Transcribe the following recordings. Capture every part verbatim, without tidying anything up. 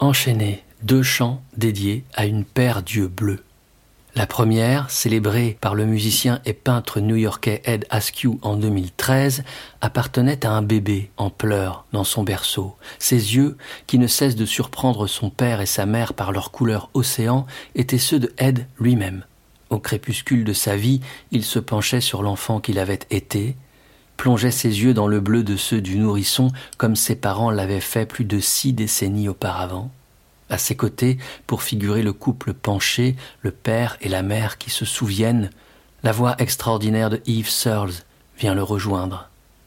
enchaîner deux chants dédiés à une paire d'yeux bleus. La première, célébrée par le musicien et peintre new-yorkais Ed Askew en deux mille treize, appartenait à un bébé en pleurs dans son berceau. Ses yeux, qui ne cessent de surprendre son père et sa mère par leur couleur océan, étaient ceux de Ed lui-même. Au crépuscule de sa vie, il se penchait sur l'enfant qu'il avait été, plongeait ses yeux dans le bleu de ceux du nourrisson comme ses parents l'avaient fait plus de six décennies auparavant. À ses côtés, pour figurer le couple penché, le père et la mère qui se souviennent, la voix extraordinaire de Eve Searles vient le rejoindre.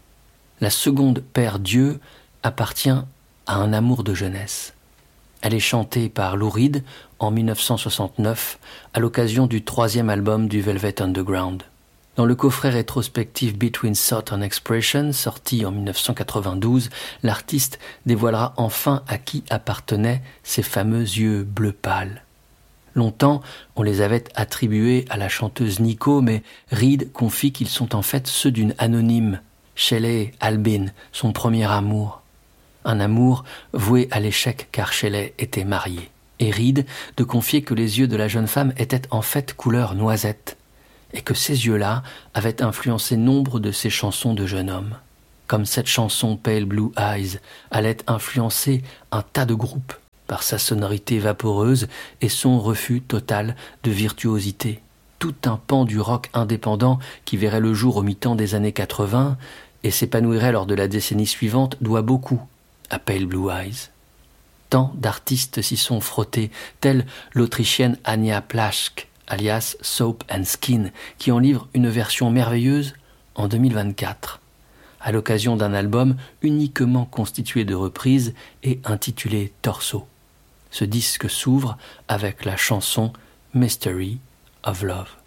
La seconde paire d'yeux appartient à un amour de jeunesse. Elle est chantée par Lou Reed en dix-neuf cent soixante-neuf à l'occasion du troisième album du Velvet Underground. Dans le coffret rétrospectif Between Thought and Expression, sorti en dix-neuf cent quatre-vingt-douze, l'artiste dévoilera enfin à qui appartenaient ces fameux yeux bleu pâle. Longtemps, on les avait attribués à la chanteuse Nico, mais Reed confie qu'ils sont en fait ceux d'une anonyme, Shelley Albin, son premier amour. Un amour voué à l'échec car Shelley était mariée. Et Reed de confier que les yeux de la jeune femme étaient en fait couleur noisette, et que ces yeux-là avaient influencé nombre de ses chansons de jeune homme. Comme cette chanson Pale Blue Eyes allait influencer un tas de groupes par sa sonorité vaporeuse et son refus total de virtuosité. Tout un pan du rock indépendant qui verrait le jour au mi-temps des années quatre-vingts et s'épanouirait lors de la décennie suivante doit beaucoup à Pale Blue Eyes. Tant d'artistes s'y sont frottés, telle l'Autrichienne Anja Plaschke, alias Soap and Skin, qui en livre une version merveilleuse en deux mille vingt-quatre, à l'occasion d'un album uniquement constitué de reprises et intitulé Torso. Ce disque s'ouvre avec la chanson Mystery of Love.